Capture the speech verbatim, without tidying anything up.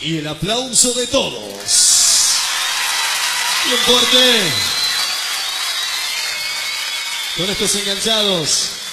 y el aplauso de todos. Bien fuerte. Con estos enganchados.